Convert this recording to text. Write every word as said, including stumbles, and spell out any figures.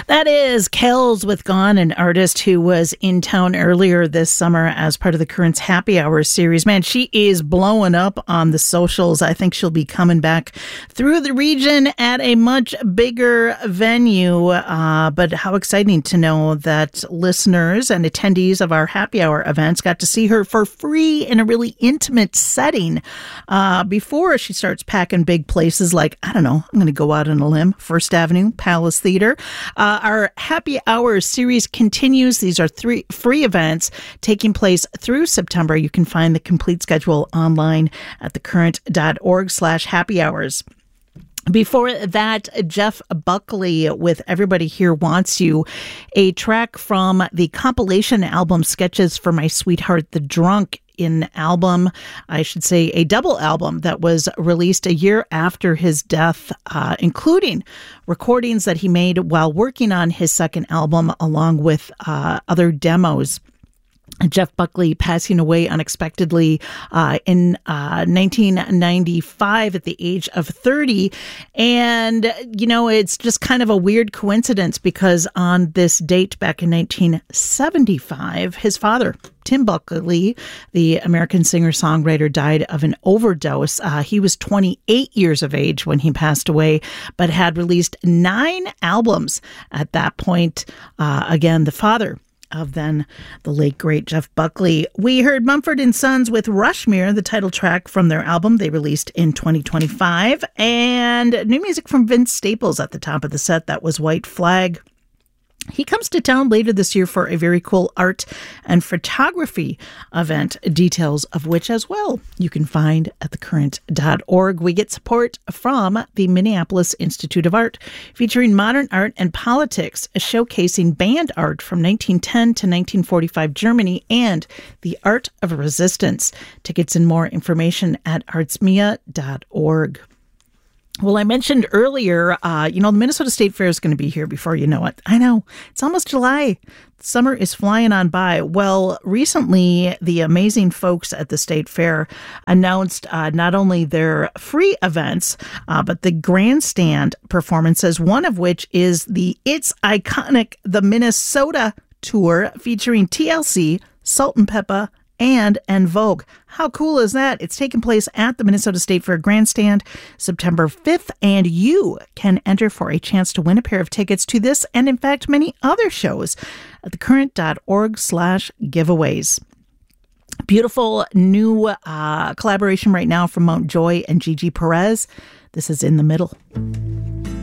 That is Kells with Gone, an artist who was in town earlier this summer as part of the Currents Happy Hour series. Man, she is blowing up on the socials. I think she'll be coming back through the region at a much bigger venue. Uh, but how exciting to know that listeners and attendees of our Happy Hour events got to see her for free in a really intimate setting uh, before she starts packing big places like, I don't know, I'm going to go out on a limb, First Avenue, Palace Theater. Uh, our Happy Hour series continues. These are three free events taking place through September. You can find the complete schedule online at thecurrent.org slash happy hours. Before that, Jeff Buckley with Everybody Here Wants You, a track from the compilation album Sketches for My Sweetheart the Drunk, in album, I should say a double album that was released a year after his death, uh, including recordings that he made while working on his second album, along with uh, other demos. Jeff Buckley passing away unexpectedly uh, in uh, nineteen ninety-five at the age of thirty. And, you know, it's just kind of a weird coincidence because on this date back in nineteen seventy-five, his father, Tim Buckley, the American singer-songwriter, died of an overdose. Uh, he was twenty-eight years of age when he passed away, but had released nine albums at that point. Uh, again, the father of then the late, great Jeff Buckley. We heard Mumford and Sons with Rushmere, the title track from their album they released in twenty twenty-five, and new music from Vince Staples at the top of the set. That was White Flag. He comes to town later this year for a very cool art and photography event, details of which as well you can find at the current dot org. We get support from the Minneapolis Institute of Art, featuring modern art and politics, showcasing band art from nineteen ten to nineteen forty-five Germany and the art of resistance. Tickets and more information at artsmia dot org. Well, I mentioned earlier, uh, you know, the Minnesota State Fair is going to be here before you know it. I know. It's almost July. Summer is flying on by. Well, recently, the amazing folks at the State Fair announced uh, not only their free events, uh, but the grandstand performances, one of which is the It's Iconic, the Minnesota Tour, featuring T L C, Salt and Peppa, and En Vogue. How cool is that? It's taking place at the Minnesota State Fair Grandstand September fifth, and you can enter for a chance to win a pair of tickets to this and, in fact, many other shows at thecurrent.org slash giveaways. Beautiful new uh, collaboration right now from Mount Joy and Gigi Perez. This is In the Middle.